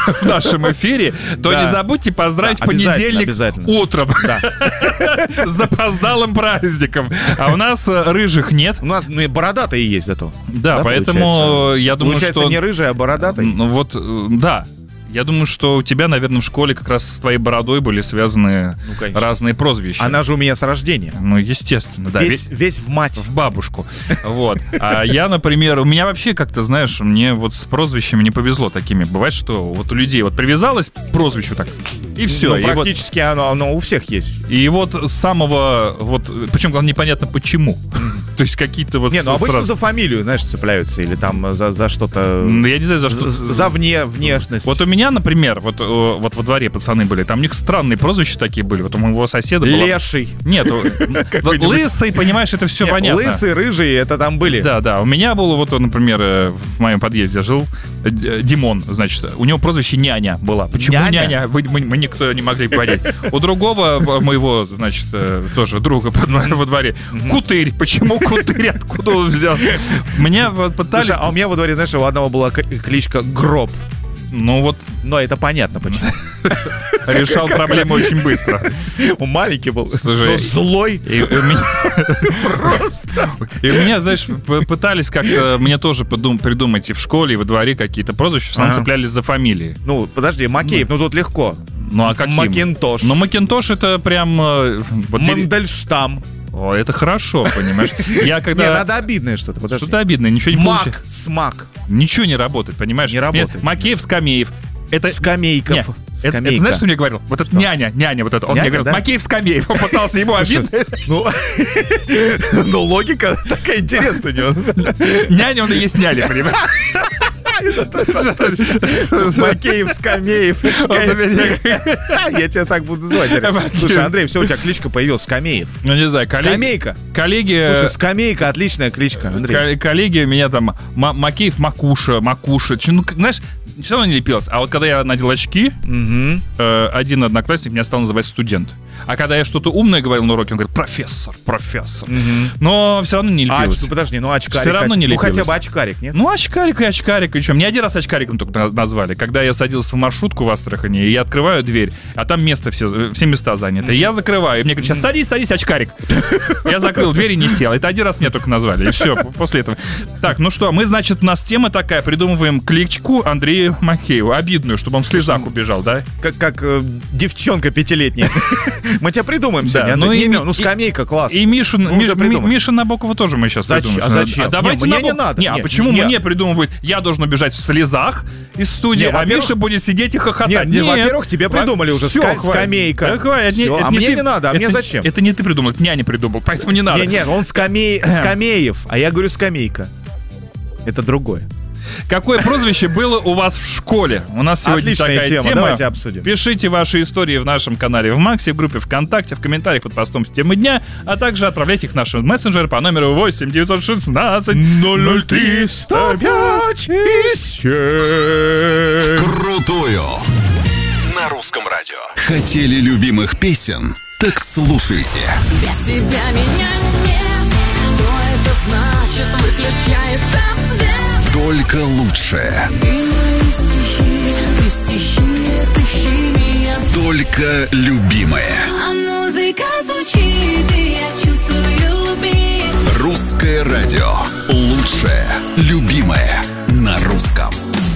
в нашем эфире, то не забудьте поздравить в понедельник утром с запоздалым праздником. А у нас рыжих нет. У нас бородатые есть зато. Да, поэтому я думаю, что... Получается, не рыжий, а бородатый. Ну вот, да. Я думаю, что у тебя, наверное, в школе как раз с твоей бородой были связаны разные прозвища. Она же у меня с рождения. Ну, естественно, да. Весь в мать. В бабушку. Вот. А я, например, у меня вообще как-то, знаешь, мне вот с прозвищами не повезло такими. Бывает, что вот у людей вот привязалось к прозвищу так, и все. Ну, практически оно у всех есть. И вот с самого, вот, причем, главное, непонятно почему. То есть какие-то вот... Не, ну обычно за фамилию, знаешь, цепляются. Или там за что-то... Ну, я не знаю, за что. За внешность. Вот у меня, например, вот во дворе пацаны были, там у них странные прозвища такие были. Вот у моего соседа было... Леший. Нет, лысый, понимаешь, это все понятно. Лысый, рыжий, это там были. Да. У меня было вот, например, в моем подъезде жил Димон, значит, у него прозвище Няня была. Почему Няня? Мы никто не могли понять. У другого моего, значит, тоже друга во дворе Кутырь. Почему Кутырь? Откуда он взял? Мне пытались... Слушай, а у меня во дворе, знаешь, у одного была кличка Гроб. Ну вот... Но это понятно почему. Решал проблему очень быстро. Он маленький был, но злой. Просто. И у меня, знаешь, пытались как-то мне тоже придумать и в школе, и во дворе какие-то прозвища, сам цеплялись за фамилии. Ну, подожди, Макеев, ну тут легко. Ну а каким? Макинтош. Ну Макинтош это прям... Мандельштам. О, это хорошо, понимаешь? Я когда... Не, надо обидное что-то. Подожди. Что-то обидное, ничего не получится. Мак, смак. Ничего не работает, понимаешь? Не работает. Макеев, Скамеев. Это... Скамейков. Нет, это знаешь, что мне говорил? Вот это няня вот это. Он мне говорил, да? Макеев, Скамеев. Он пытался ему обидно. Ну, логика такая интересная. Няня, он и есть няня, понимаешь? Макеев, Скамеев. Я тебя так буду звать. Слушай, Андрей, все, у тебя кличка появилась, Скамеев. Ну, не знаю, Скамейка. Коллеги... Слушай, Скамейка, отличная кличка, Андрей. Коллеги меня там, Макеев, Макуша. Ну, знаешь, все равно не лепилось. А вот когда я надел очки, один одноклассник меня стал называть студент. А когда я что-то умное говорил на уроке, он говорит, профессор. Но все равно не лепилось. Подожди, ну очкарик. Все равно не лепилось. Ну хотя бы очкарик, нет? Ну очкарик и очкарик. И что? Мне один раз очкариком только назвали. Когда я садился в маршрутку в Астрахани, и я открываю дверь, а там место все места заняты. И я закрываю. И мне говорят, сейчас садись, очкарик. Я закрыл дверь и не сел. Это один раз меня только назвали. И все, после этого. Так, ну что, мы, значит, у нас тема такая. Придумываем кличку Андрею Макееву. Обидную, чтобы он в слезах убежал, да? Как девчонка 5-летняя. Мы тебя придумаем сегодня. Ну, Скамейка, класс. И Мишу Набокова тоже мы сейчас придумаем. А зачем? Давайте мне не надо. А почему мне придумывают? Я должен убежать в слезах из студии, а Миша будет сидеть и хохотать. Нет, во-первых, тебе придумали уже Скамейка. А мне не надо, а мне зачем? Это не ты придумал, это няня придумал, поэтому не надо. Нет, он Скамеев, а я говорю Скамейка. Это другое. Какое прозвище было у вас в школе? У нас сегодня такая тема. Давайте обсудим. Пишите ваши истории в нашем канале в Максе, в группе ВКонтакте, в комментариях под постом с темы дня, а также отправляйте их в наши мессенджеры по номеру 8 916 003 105 7. Крутую на русском радио. Хотели любимых песен? Так слушайте. Без тебя меня нет. Что это значит? Выключается свет. Только лучшее. Ты мои стихи, ты стихи меня. Только любимое. А музыка звучит, и я чувствую бит. Русское радио. Лучшее. Любимое. На русском.